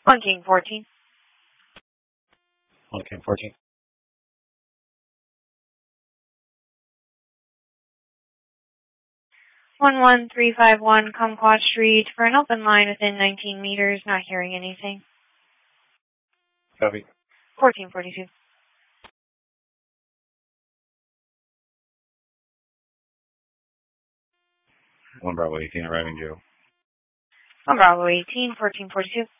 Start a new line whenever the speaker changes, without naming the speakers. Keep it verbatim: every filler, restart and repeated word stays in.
One King fourteen.
One King fourteen.
One one three five one Kumquat Street for an open line within nineteen meters. Not hearing anything.
Copy.
Fourteen forty two.
One Bravo eighteen arriving Joe.
One Bravo eighteen. Fourteen forty two.